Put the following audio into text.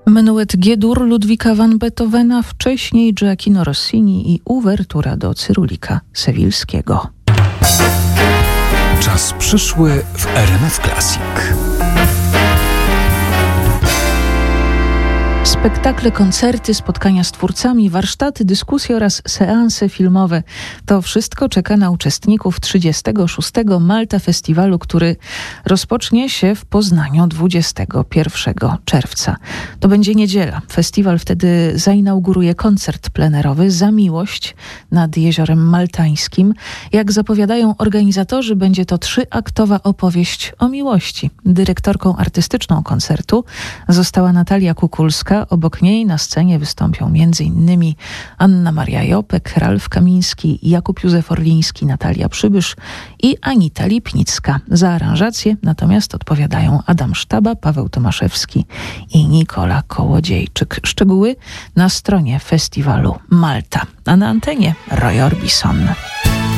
Menuet G-dur Ludwika van Beethovena, wcześniej Gioacchino Rossini i uwertura do Cyrulika Sewilskiego. Czas przyszły w RMF Classic. Spektakle, koncerty, spotkania z twórcami, warsztaty, dyskusje oraz seanse filmowe. To wszystko czeka na uczestników 36. Malta Festiwalu, który rozpocznie się w Poznaniu 21 czerwca. To będzie niedziela. Festiwal wtedy zainauguruje koncert plenerowy Za miłość nad Jeziorem Maltańskim. Jak zapowiadają organizatorzy, będzie to 3-aktowa opowieść o miłości. Dyrektorką artystyczną koncertu została Natalia Kukulska. Obok niej na scenie wystąpią m.in. Anna Maria Jopek, Ralf Kamiński, Jakub Józef Orliński, Natalia Przybysz i Anita Lipnicka. Za aranżację natomiast odpowiadają Adam Sztaba, Paweł Tomaszewski i Nikola Kołodziejczyk. Szczegóły na stronie festiwalu Malta. A na antenie Roy Orbison.